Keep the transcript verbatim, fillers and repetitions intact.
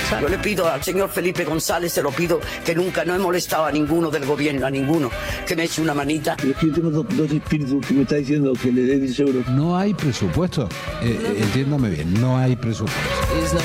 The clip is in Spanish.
Yo le pido al señor Felipe González, se lo pido, que nunca no he molestado a ninguno del gobierno, a ninguno, que me eche una manita. Es que yo tengo dos, dos espíritus que me está diciendo que le dé diez euros. No hay presupuesto. Eh, entiéndame bien, no hay presupuesto.